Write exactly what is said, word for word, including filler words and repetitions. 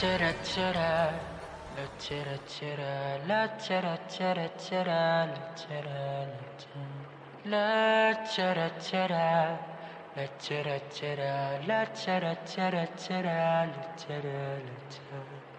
Chera chera, la chera chera, la chera chera chera, la chera la chera, la chera chera, la chera chera, la chera chera chera, la chera la chera.